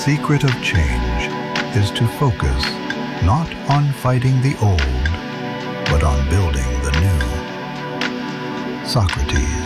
secret of change is to focus not on fighting the old, but on building the new. Socrates.